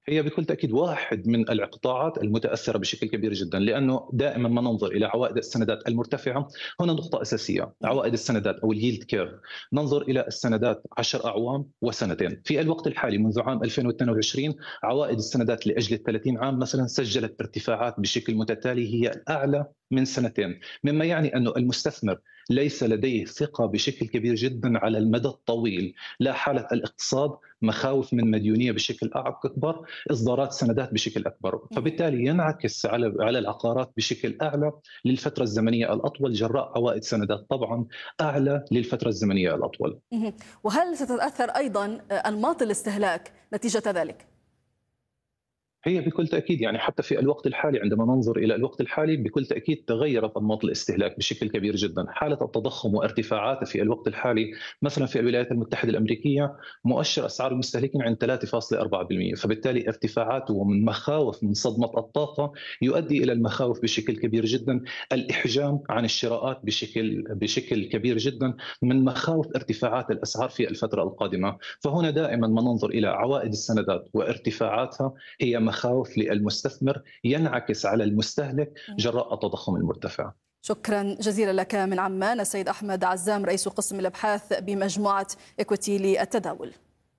هي بكل تأكيد واحد من القطاعات المتأثرة بشكل كبير جدا، لأنه دائما ما ننظر إلى عوائد السندات المرتفعة. هنا نقطة أساسية: عوائد السندات أو اليلد كيرف. ننظر إلى السندات 10 أعوام وسنتين. في الوقت الحالي منذ عام 2022 عوائد السندات لأجل 30 عام مثلا سجلت ارتفاعات بشكل متتالي هي الأعلى من سنتين، مما يعني أن المستثمر ليس لديه ثقة بشكل كبير جدا على المدى الطويل. لا حالة الاقتصاد، مخاوف من مديونية بشكل أكبر، إصدارات سندات بشكل أكبر، مهم. فبالتالي ينعكس على العقارات بشكل أعلى للفترة الزمنية الأطول، جراء عوائد سندات طبعا أعلى للفترة الزمنية الأطول. مهم. وهل ستتأثر أيضا أنماط الاستهلاك نتيجة ذلك؟ هي بكل تأكيد، يعني حتى في الوقت الحالي عندما ننظر إلى الوقت الحالي بكل تأكيد تغيرت أنماط الاستهلاك بشكل كبير جدا. حالة التضخم وارتفاعاته في الوقت الحالي مثلا في الولايات المتحدة الأمريكية مؤشر أسعار المستهلكين عند 3.4%، فبالتالي ارتفاعاته من مخاوف من صدمة الطاقة يؤدي إلى المخاوف بشكل كبير جدا، الإحجام عن الشراءات بشكل كبير جدا، من مخاوف ارتفاعات الأسعار في الفترة القادمة. فهنا دائما ما ننظر إلى عوائد السندات وارتفاعاتها، هي مخاوف للمستثمر ينعكس على المستهلك جراء التضخم المرتفع. شكرا جزيلا لك من عمان السيد أحمد عزام، رئيس قسم الأبحاث بمجموعة إيكويتي للتداول.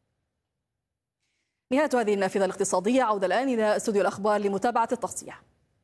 نهاية هذه النافذة الاقتصادية، عودة الآن إلى استوديو الأخبار لمتابعة التغطية.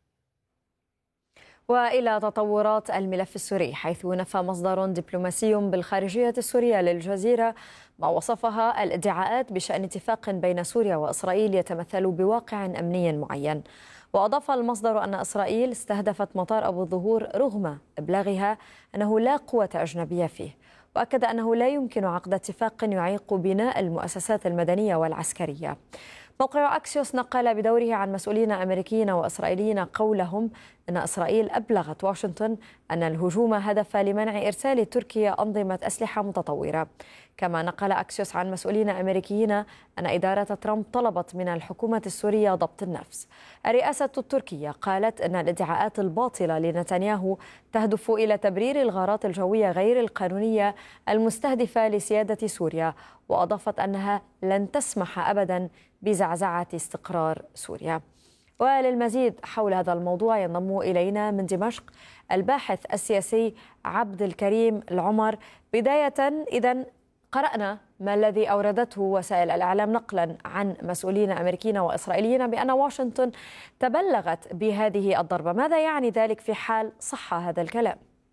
وإلى تطورات الملف السوري، حيث نفى مصدر دبلوماسي بالخارجية السورية للجزيرة ما وصفها الادعاءات بشأن اتفاق بين سوريا وإسرائيل يتمثل بواقع أمني معين. وأضاف المصدر أن إسرائيل استهدفت مطار أبو الظهور رغم إبلاغها أنه لا قوة أجنبية فيه. وأكد أنه لا يمكن عقد اتفاق يعيق بناء المؤسسات المدنية والعسكرية. موقع أكسيوس نقل بدوره عن مسؤولين أمريكيين وإسرائيليين قولهم أن إسرائيل أبلغت واشنطن أن الهجوم هدف لمنع إرسال تركيا أنظمة أسلحة متطورة. كما نقل أكسيوس عن مسؤولين أمريكيين أن إدارة ترامب طلبت من الحكومة السورية ضبط النفس. الرئاسة التركية قالت أن الادعاءات الباطلة لنتنياهو تهدف إلى تبرير الغارات الجوية غير القانونية المستهدفة لسيادة سوريا، وأضافت أنها لن تسمح أبدا بزعزعة استقرار سوريا. وللمزيد حول هذا الموضوع ينضم إلينا من دمشق الباحث السياسي عبد الكريم العمر. بداية، إذن قرأنا ما الذي أوردته وسائل الإعلام نقلا عن مسؤولين أمريكيين وإسرائيليين بأن واشنطن تبلغت بهذه الضربة، ماذا يعني ذلك في حال صح هذا الكلام؟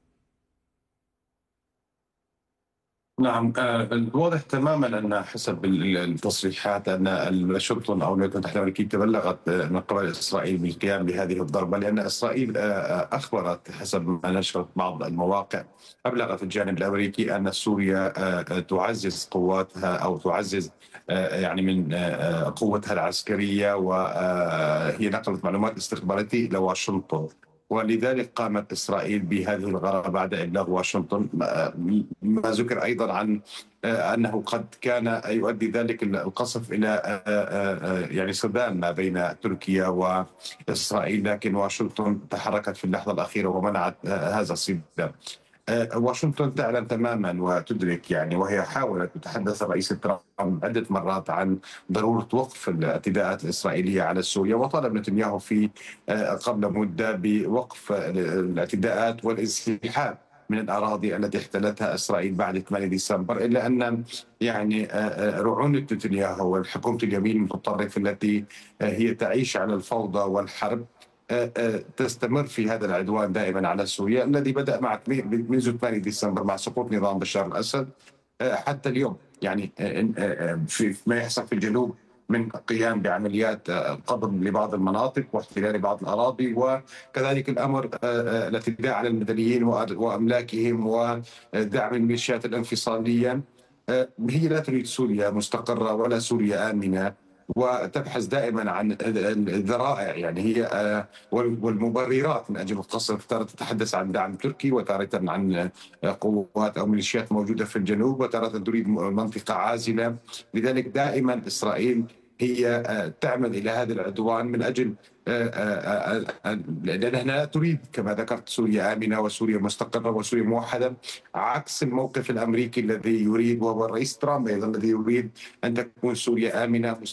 نعم، الواضح تماما ان حسب التصريحات ان واشنطن او الولايات المتحده الامريكيه تبلغت من قبل اسرائيل بالقيام بهذه الضربه، لان اسرائيل اخبرت حسب ما نشرت بعض المواقع، ابلغت الجانب الامريكي ان سوريا تعزز قواتها او تعزز يعني من قوتها العسكريه، وهي نقلت معلومات استخباراتيه الى واشنطن. ولذلك قامت إسرائيل بهذه الغارة بعد إبلاغ واشنطن. ما ذكر أيضا عن أنه قد كان يؤدي ذلك القصف إلى يعني صدام ما بين تركيا وإسرائيل، لكن واشنطن تحركت في اللحظة الأخيرة ومنعت هذا الصدام. واشنطن تعلم تماما وتدرك، يعني وهي حاولت وتحدث الرئيس ترامب عدة مرات عن ضرورة وقف الاعتداءات الإسرائيلية على سوريا، وطالب نتنياهو في قبل مدة بوقف الاعتداءات والانسحاب من الأراضي التي احتلتها إسرائيل بعد 8 ديسمبر. إلا أن يعني رعونة نتنياهو والحكومة اليمين المتطرفة التي هي تعيش على الفوضى والحرب تستمر في هذا العدوان دائما على سوريا الذي بدأ منذ 8 ديسمبر مع سقوط نظام بشار الأسد حتى اليوم. يعني في ما يحصل في الجنوب من قيام بعمليات قبض لبعض المناطق واحتلال لبعض الأراضي، وكذلك الأمر الاعتداء على المدنيين وأملاكهم ودعم الميليشيات الانفصالية. هي لا تريد سوريا مستقرة ولا سوريا آمنة، وتبحث دائما عن الذرائع، يعني هي والمبررات من اجل القصف. تارة تتحدث عن دعم تركي، وتارة عن قوات او ميليشيات موجوده في الجنوب، وتارة تريد منطقه عازله. لذلك دائما اسرائيل هي تعمل الى هذا العدوان من اجل لانها لا تريد كما ذكرت سوريا امنه وسوريا مستقره وسوريا موحده، عكس الموقف الامريكي الذي يريد، وهو الرئيس ترامب ايضا الذي يريد ان تكون سوريا امنه